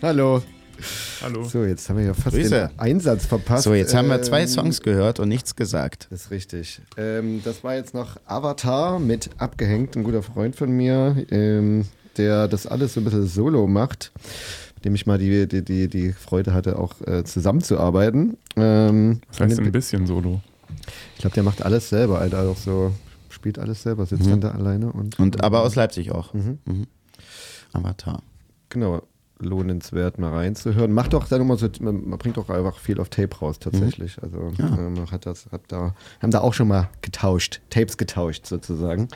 Hallo. Hallo. So, jetzt haben wir ja fast Grüße. den Einsatz verpasst. So, jetzt haben wir 2 Songs gehört und nichts gesagt. Das ist richtig. Das war jetzt noch Avatar mit Abgehängt, ein guter Freund von mir, der das alles so ein bisschen solo macht, mit dem ich mal die Freude hatte, auch zusammenzuarbeiten. Das heißt ein bisschen solo. Ich glaube, der macht alles selber, Alter, auch so, spielt alles selber, sitzt dann da alleine. Aber aus Leipzig auch. Mhm. Avatar. Genau, lohnenswert mal reinzuhören. Macht doch, sagen wir mal so, man bringt doch einfach viel auf Tape raus tatsächlich. Also man haben da auch schon mal getauscht, Tapes getauscht sozusagen.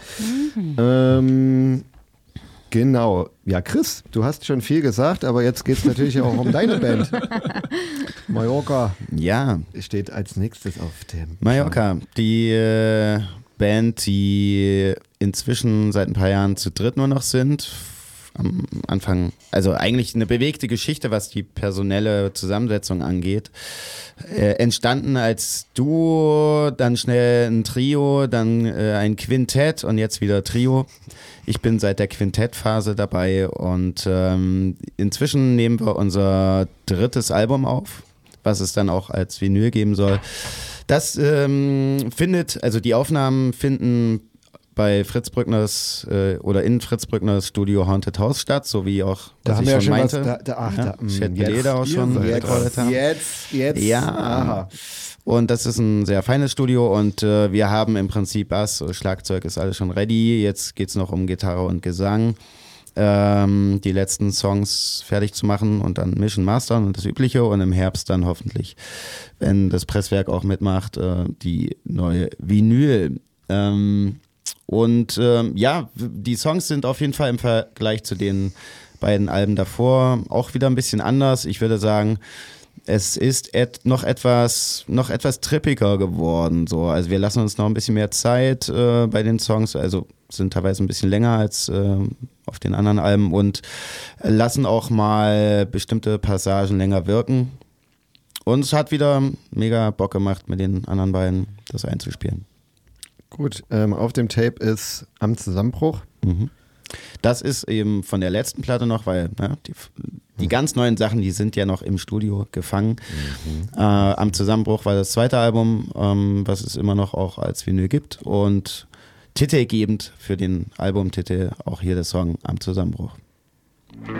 Genau. Ja, Chris, du hast schon viel gesagt, aber jetzt geht es natürlich auch um deine Band. Mallorca Ja, steht als nächstes auf dem Mallorca. Die Band, die inzwischen seit ein paar Jahren zu dritt nur noch sind. Am Anfang, also eigentlich eine bewegte Geschichte, was die personelle Zusammensetzung angeht. Entstanden als Duo, dann schnell ein Trio, dann ein Quintett und jetzt wieder Trio. Ich bin seit der Quintettphase dabei und inzwischen nehmen wir unser 3. Album auf, was es dann auch als Vinyl geben soll. Das die Aufnahmen finden bei Fritz Brückners oder in Fritz Brückners Studio Haunted House statt, so wie auch, Da was haben ich wir ja schon schon meinte. jetzt, auch schon jetzt. Ja. Aha. Und das ist ein sehr feines Studio und wir haben im Prinzip Bass, Schlagzeug ist alles schon ready. Jetzt geht es noch um Gitarre und Gesang. Die letzten Songs fertig zu machen und dann mischen, mastern und das Übliche und im Herbst dann hoffentlich, wenn das Presswerk auch mitmacht, die neue Vinyl. Die Songs sind auf jeden Fall im Vergleich zu den beiden Alben davor auch wieder ein bisschen anders. Ich würde sagen, es ist noch etwas trippiger geworden. So. Also wir lassen uns noch ein bisschen mehr Zeit bei den Songs, also sind teilweise ein bisschen länger als auf den anderen Alben und lassen auch mal bestimmte Passagen länger wirken. Und es hat wieder mega Bock gemacht, mit den anderen beiden das einzuspielen. Gut, auf dem Tape ist Am Zusammenbruch. Das ist eben von der letzten Platte noch, weil die ganz neuen Sachen, die sind ja noch im Studio gefangen. Am Zusammenbruch war das 2. Album, was es immer noch auch als Vinyl gibt und titelgebend für den Albumtitel auch hier der Song Am Zusammenbruch.